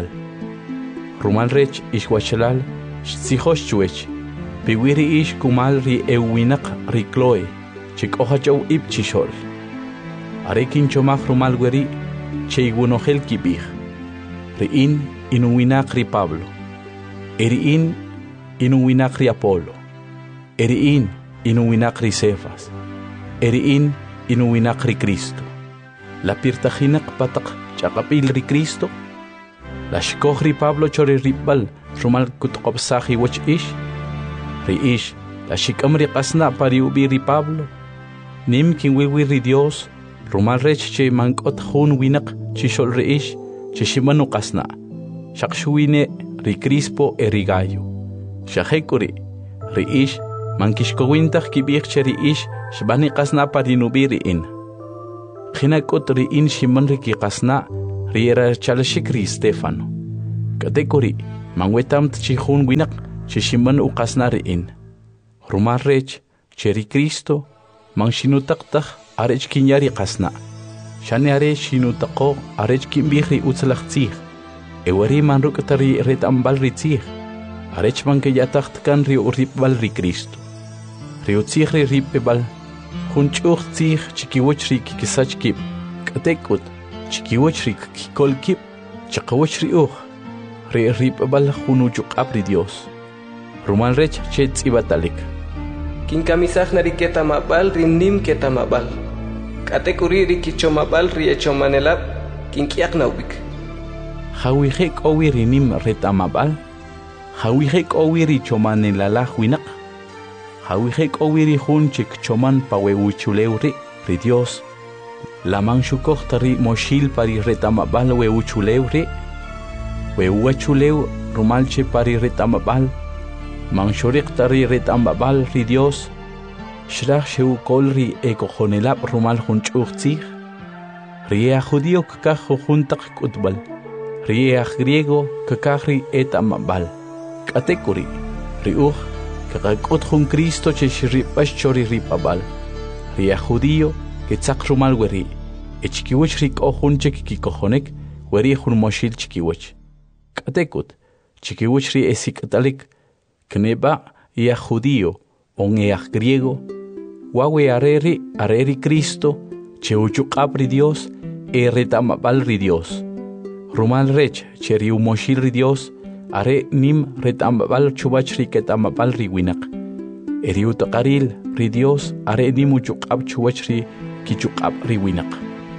Rumal rech ish wachalal, shtsihosh chuech, piwiri ish kumal ri ewinak ri Chloe, chik ohachow ib chishol. Arekin chomach rumal weri, che igunohel kibih. Riin inuwinak ri Pablo. Eriin inuwinak ri Apolo. Eriin inuwinak ri Cefas. Eriin inuwinak ri Cristo. La pirtahinak patak chakapil ri Cristo. La shkoh ri Pablo chori ribal rumal kutkopsahi wach ish. Ri ish la shikam ri qasna pari ubi ri Pablo. Nim kin wiwi ri Dios rumal rech che mankot hun winak chishol ri ish che shimanu qasna. Shakshuine ri Crispo e ri Gallo. Shahekuri ri ish mankishkowintach kibich che ri ish shbani qasna pari nubi ri in. Khinakot ri in Shimon ri ki qasna ri era chalashik ri Stefano. Katekori mangwetam tchihun winak che Shimon u qasna ri in. Rumal rech che ri Cristo mang shinutaqtaq arech kinyari qasna. Shani are shinutaqo arech kimbihri utzlaqtzih. Ewari man rukatari ret ambal ri tzih. Arech man ke yataxt kan ri uripbal ri Cristo. Ri utzih ri ripbal. Hunchuch tzih chikiwoch ri kikisach kip. Katekut chikiwoch ri kikol kip. Chakawoch ri uch. Ri ripbal hunuchuk apri Dios. Rumal rech che tzibatalik. Kin kamisaj nari ketamabal ri nim ketamabal. Katekuri ri kichomabal ri echomanelab kin kiak naubik. Hawihek owi ri nim retamabal. Hawihek owi ri chomanelala winak. Hawihek owi ri hun chik choman paweuchuleu ri ri Dios. Lamang shukokta ri moshil pari retamabal weuchuleu ri. Weuachuleu rumalche pari retamabal. Mangshorik tari retamabal ri Dios. Shrach sheu kol ri ekojonelab rumal hunchuchtzih. Ria judío kakaj juntak kutbal. Ria griego kakaj ri etamabal. Katekuri ri uj kakakot jun Cristo che shripash chori ripabal. Ria judío ketzak rumal weri. Echkiwich rik ojun chek kikojonek weri jun moshil chikiwich. Katekut chikiwich ri esikatalik. Kneba ia judío on ea griego. Wawe areri areri Cristo che uchukapri Dios e retamabal ri Dios. Rumal rech che ri umoshil ri Dios are nim retamabal chubach ri ketamabal ri winak. Eri utaqaril ri Dios are nim uchukap chubach ri kichukap ri winak.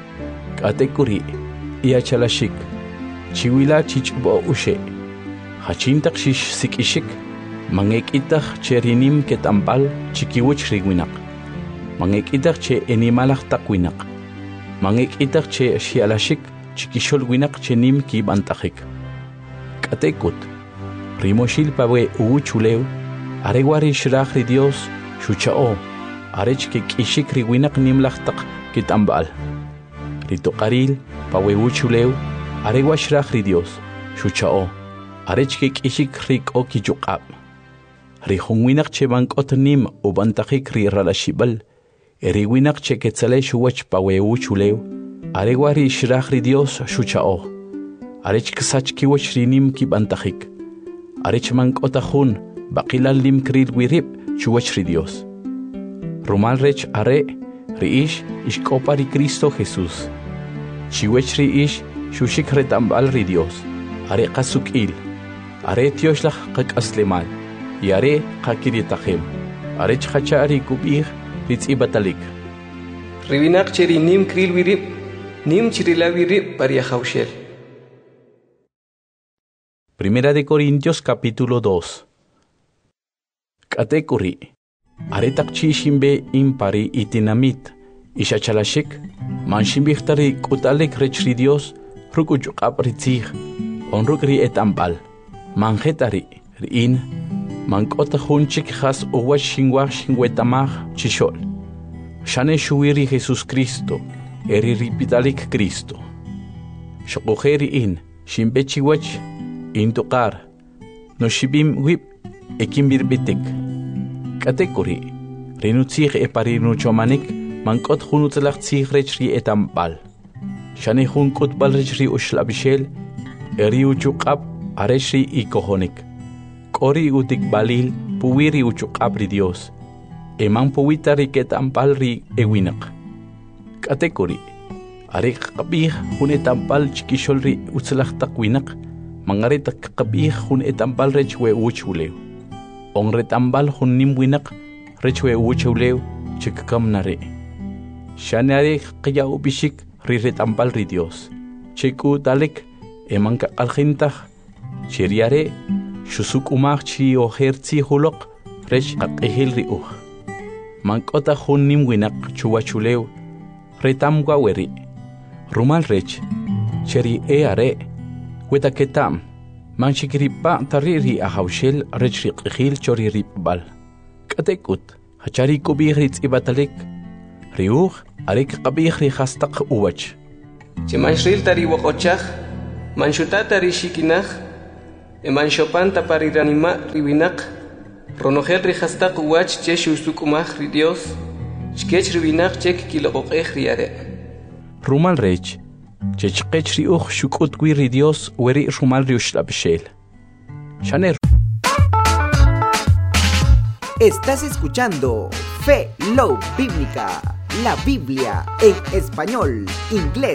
Katekuri ia chalashik chiwila chichbo ushe. Hachintak shish sikishik. Mangekitach che rinim ketambal chikiwich rigwinak. Mangekitach che enimalach takwinak. Mangekitach che shialashik chikishol winak che nim kibantachik. Katekut rimoshil pawe uwchuleu aregwari shrach ri Dios shuchao arech ke kishik rigwinak nimlachtak kitambal. Ritoqaril pawe uwchuleu aregwa shrach ri Dios shuchao arech ke kishik rik o kichukab. Rihungwinak che bankot nim ubantakik ri ralashibal. Eriwinak che ketzale shuwach paweu chuleu. Aregwari shrach ri Dios shuchao. Arech ksach kiwach ri nim ki bantakik. Arech mankotajun bakilal lim kril wirib shuwach ri Dios. Rumal rech are ri ish ishkopa ri Cristo Jesus. Chiwech ri ish shushik retambal ri Dios. Are kasukil. Are tioshlach kak aslemal. Yare kakiri tajem. Arech hachari kubir ritz ibatalik. Ribinak cheri nim kril wirib, nim chirila wirib paria haushel. Primera de Corintios capítulo dos. Katekuri. Aretak chishimbe impari itinamit. Ishachalashik. Manshimbichtari kutalik rechri Dios. Rukuchukap ritzig. Onrukri etambal. Manjetari. Rin. Mankota hunchik has uwach shingwach shingwetamach chishol. Shane shuiri Jesus Cristo, eri ripitalik Cristo. Shokojeri in, shimbechiwach, in tokar, no shibim whip, ekimbirbitik. Katekuri, renutzig e parinuchomanik, mankot hunutzlach tzigretri etambal. Shane hunkot balrechri ushlabishel, eri uchukap, areshri ikohonik. Kori utik balil puwiri uchukapri Dios. Eman puwitari ketampal ri ewinak. Katekuri. Arik kabih hun etampal chikishol ri utzlach takwinak. Mangarit kabih hun etampal rechwe uchuleu. On retambal hun nimwinak rechwe uchuleu chikakam nare. Shanare kaya ubishik ri retambal ri Dios. Chiku dalek eman kakalhintach. Chiriare Shusuk umach chi o herzi hulok rech kakehil ri uh. Mankota hun nim winak chuwachuleu retam gwaweri. Rumal rech cheri e are weta ketam manchikripa tariri a haushel rech ri kakehil chori ripbal. Katekut hachari kubi ritz ibatalik. Riuch arik qabih ri hastaq uwach. Chemanshil tari wakochaj, manshutata ri shikinaj, emanshopanta pari ranima ribinak, ronojel ri hastaq uwach che shusukumaj ri Dios, chkech ribinak chek kiloqoqej riare. Rumal rech, chechqech ri uj shukutwi ri Dios weri rumal ri ushlabshel. Shaner. Estás escuchando Fe Love Bíblica, la Biblia en español, inglés